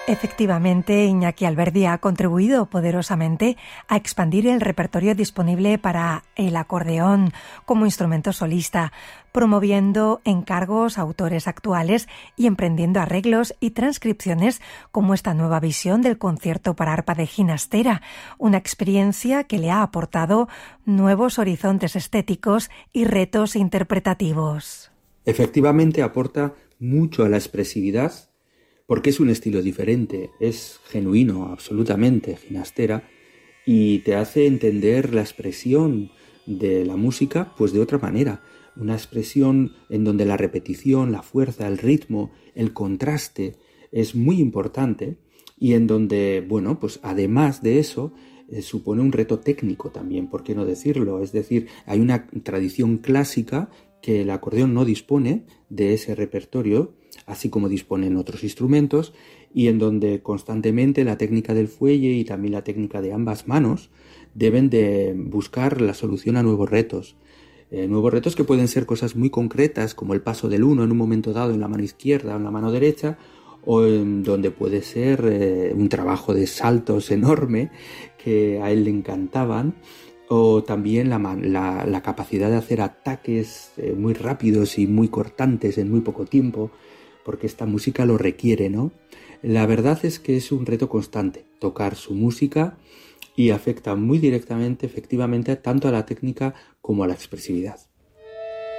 Efectivamente, Iñaki Alberdi ha contribuido poderosamente a expandir el repertorio disponible para el acordeón como instrumento solista, promoviendo encargos a autores actuales y emprendiendo arreglos y transcripciones como esta nueva visión del concierto para arpa de Ginastera, una experiencia que le ha aportado nuevos horizontes estéticos y retos interpretativos. Efectivamente aporta mucho a la expresividad, porque es un estilo diferente, es genuino, absolutamente, Ginastera, y te hace entender la expresión de la música pues de otra manera, una expresión en donde la repetición, la fuerza, el ritmo, el contraste es muy importante y en donde, bueno, pues además de eso, supone un reto técnico también, ¿por qué no decirlo? Es decir, hay una tradición clásica que el acordeón no dispone de ese repertorio, así como disponen otros instrumentos, y en donde constantemente la técnica del fuelle y también la técnica de ambas manos deben de buscar la solución a nuevos retos. Nuevos retos que pueden ser cosas muy concretas, como el paso del uno en un momento dado en la mano izquierda o en la mano derecha, o en donde puede ser un trabajo de saltos enorme que a él le encantaban, o también la capacidad de hacer ataques muy rápidos y muy cortantes en muy poco tiempo, porque esta música lo requiere, ¿no? La verdad es que es un reto constante tocar su música y afecta muy directamente, efectivamente, tanto a la técnica como a la expresividad.